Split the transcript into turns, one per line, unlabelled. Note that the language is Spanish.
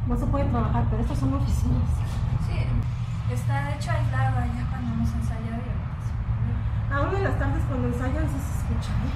No se puede trabajar, pero estas son oficinas.
Sí, está de hecho aislado allá cuando hemos ensayado y ahorita.
Aún en las tardes cuando ensayan sí se escucha, ¿eh?